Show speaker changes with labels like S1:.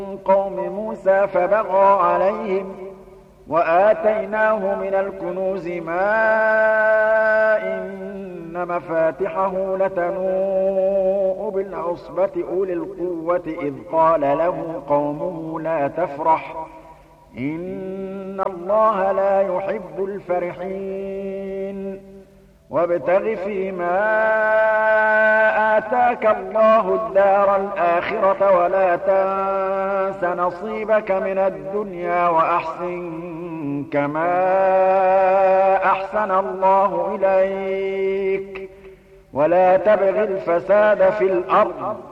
S1: قوم موسى فبغى عليهم وآتيناه من الكنوز ما إن مفاتحه لتنوء بالعصبة أولي القوة إذ قال له قومه لا تفرح إن الله لا يحب الفرحين وابتغ فيما آتاك الله الدار الآخرة ولا تنس نصيبك من الدنيا وأحسن كما أحسن الله إليك ولا تبغ الفساد في الأرض